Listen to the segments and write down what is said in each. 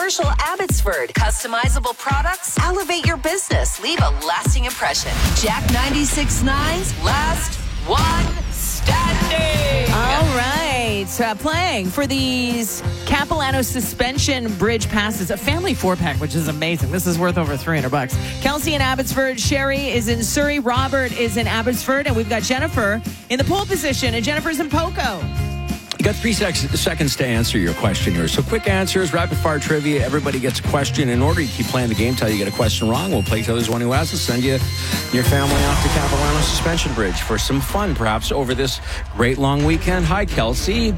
Commercial Abbotsford. Customizable products. Elevate your business. Leave a lasting impression. Jack 96.9's Last One Standing. All right. Playing for these Capilano Suspension Bridge passes. A family 4-pack, which is amazing. This is worth over $300. Kelsey in Abbotsford. Sherry is in Surrey. Robert is in Abbotsford. And we've got Jennifer in the pole position. And Jennifer's in Poco. You got 3 seconds to answer your question here. So quick answers, rapid fire trivia. Everybody gets a question. In order to keep playing the game till you get a question wrong, we'll play till there's one who has to send you your family off to Capilano Suspension Bridge for some fun, perhaps over this great long weekend. Hi, Kelsey.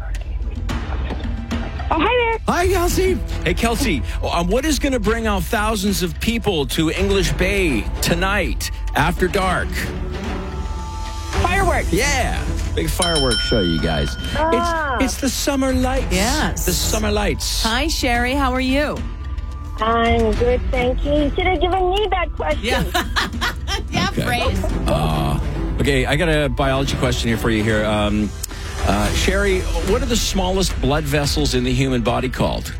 Oh, hi there. Hi, Kelsey. Hey, Kelsey, what is going to bring out thousands of people to English Bay tonight after dark? Fireworks. Yeah. Big fireworks show, you guys. It's the summer lights. Yes. The summer lights. Hi, Sherry. How are you? I'm good, thank you. You should have given me that question. Yeah, phrase. Okay, I got a biology question here for you here. Sherry, what are the smallest blood vessels in the human body called?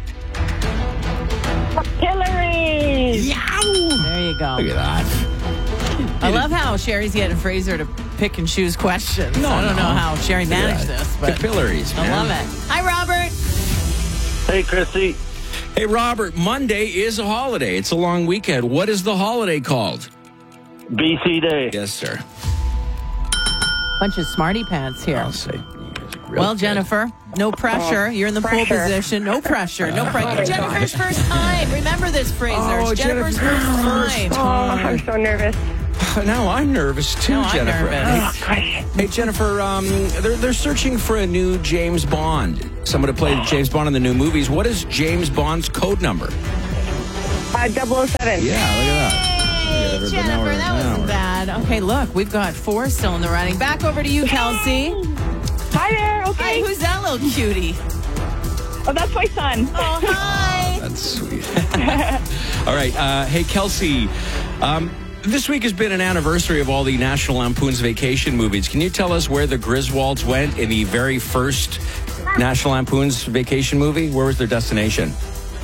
Capillaries. There you go. Look at that. I love how Sherry's getting Fraser to pick and choose questions. I don't know how Sherry managed this, but capillaries, man. I love it. Hi, Robert. Hey, Christy. Hey, Robert, Monday is a holiday. It's a long weekend. What is the holiday called? BC Day. Yes, sir. Bunch of smarty pants here. I'll say. Well, Jennifer, no pressure. You're in the pole position. No pressure. No pressure. Jennifer's first time. Remember this, Fraser. Oh, Jennifer's first time. I'm so nervous. Now I'm nervous too, No, I'm Jennifer. nervous. Hey, Jennifer, they're searching for a new James Bond. Someone to play James Bond in the new movies. What is James Bond's code number? 007. Yeah, look at that. Hey, Jennifer, that wasn't bad. Okay, look, we've got 4 still in the running. Back over to you, Kelsey. Hi there. Hi, Okay. who's that little cutie? Oh, that's my son. Oh, hi. That's sweet. All right. Hey, Kelsey, this week has been an anniversary of all the National Lampoon's Vacation movies. Can you tell us where the Griswolds went in the very first National Lampoon's Vacation movie? Where was their destination?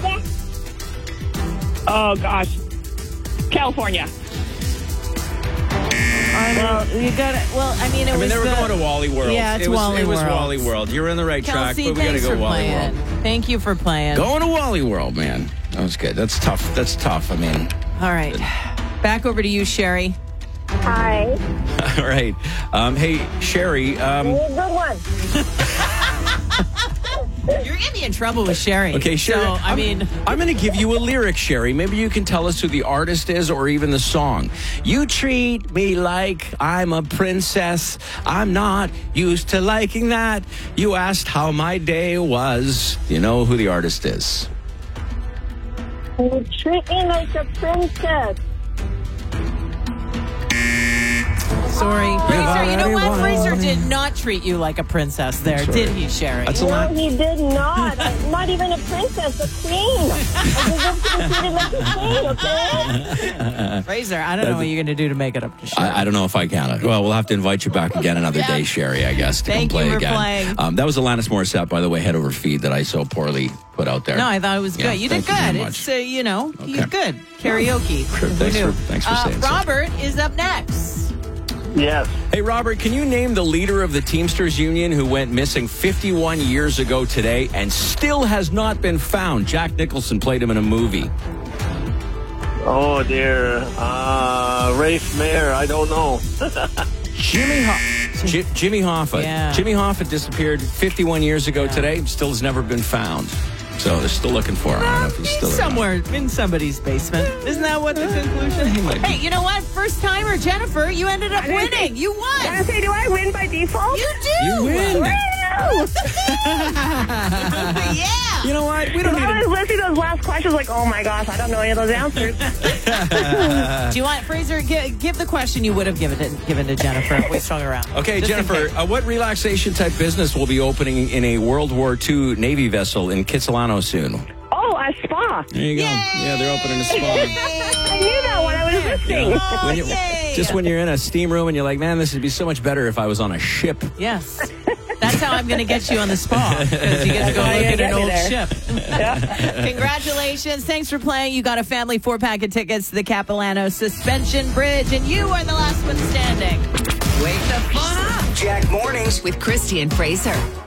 Oh, gosh. California. You got it. Well, I mean, they were going to Wally World. Yeah, it was Wally World. You're on the right track, Kelsey, but we got to thanks go for Wally playing. World. Thank you for playing. Going to Wally World, man. That was good. That's tough. That's tough. I mean. All right. Back over to you, Sherry. Hi. All right. Hey, Sherry. Good one. You're going to be in trouble with Sherry. Okay, Sherry. So, I'm going to give you a lyric, Sherry. Maybe you can tell us who the artist is or even the song. You treat me like I'm a princess. I'm not used to liking that. You asked how my day was. You know who the artist is. You treat me like a princess. sorry. Fraser, you know what? Fraser did not treat you like a princess there, did he, Sherry? That's a No, lot. he did not. Not even a princess, a queen. I deserve to be treated like a queen, okay? Fraser, I don't know what you're going to do to make it up to Sherry. I don't know if I can. Well, we'll have to invite you back again another day, Sherry, I guess, to Thank come play you for again. playing. That was Alanis Morissette, by the way, head over feed that I so poorly put out there. No, I thought it was good. Yeah, You did thank you good. very much. It's, you're good. Karaoke. Thanks for saying so. Robert is up next. Yes. Hey, Robert, can you name the leader of the Teamsters Union who went missing 51 years ago today and still has not been found? Jack Nicholson played him in a movie. Oh, dear. Rafe Mayer, I don't know. Jimmy Hoffa. Yeah. Jimmy Hoffa disappeared 51 years ago today, still has never been found. So they're still looking for him. I don't know if he's still Somewhere in somebody's basement. Isn't that what the conclusion? Hey, you know what? First timer, Jennifer, you ended up winning. You won. I say, do I win by default? You do. You win. Yeah. You know what? We don't need I to... was listening to those last questions like, oh my gosh, I don't know any of those answers. Do you want, Fraser, give the question you would have given to Jennifer if we swung around. Okay, Just in Jennifer, case. what relaxation type business will be opening in a World War II Navy vessel in Kitsilano soon? Oh, a spa. There you go. Yeah, they're opening a spa. I knew that one. I was listening. When you- just when you're in a steam room and you're like, man, this would be so much better if I was on a ship. Yes. That's how I'm going to get you on the spa, because you get to go look at an old ship. ship. Congratulations. Thanks for playing. You got a family 4-pack of tickets to the Capilano Suspension Bridge, and you are the last one standing. Wake the fun up Jack Mornings with Christy and Fraser.